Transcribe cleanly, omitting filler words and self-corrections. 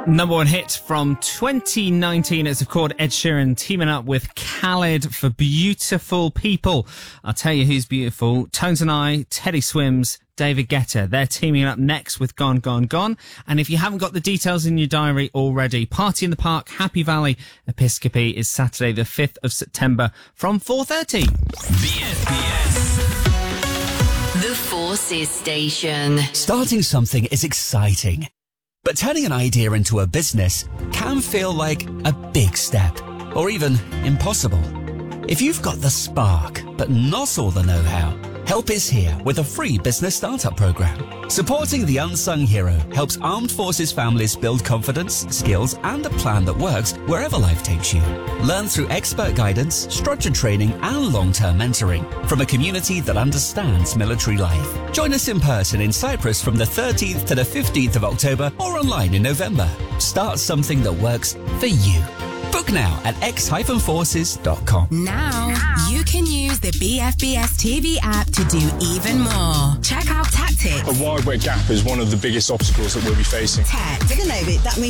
Number one hit from 2019. It's, of course, Ed Sheeran teaming up with Khaled for Beautiful People. I'll tell you who's beautiful. Tones and I, Teddy Swims, David Guetta. They're teaming up next with Gone, Gone, Gone. And if you haven't got the details in your diary already, Party in the Park, Happy Valley Episcopi is Saturday the 5th of September from 4:30. BFBS. The Forces Station. Starting something is exciting, but turning an idea into a business can feel like a big step, or even impossible. If you've got the spark, but not all the know-how, help is here with a free business startup program. Supporting the unsung hero helps armed forces families build confidence, skills, and a plan that works wherever life takes you. Learn through expert guidance, structured training, and long-term mentoring from a community that understands military life. Join us in person in Cyprus from the 13th to the 15th of October or online in November. Start something that works for you. Book now at x-forces.com. Now, you can use the BFBS TV app to do even more. Check out Tactics. A wide weight gap is one of the biggest obstacles that we'll be facing. Tech. That means